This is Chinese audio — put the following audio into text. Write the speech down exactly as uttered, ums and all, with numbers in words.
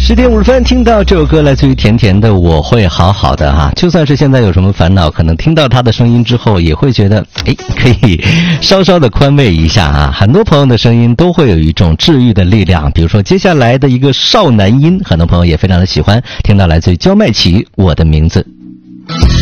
十点五十分，听到这首歌来自于甜甜的《我会好好的》哈，就算是现在有什么烦恼，可能听到他的声音之后，也会觉得哎，可以稍稍的宽慰一下啊。很多朋友的声音都会有一种治愈的力量，比如说接下来的一个少男音，很多朋友也非常的喜欢，听到来自于焦麦琪《我的名字》。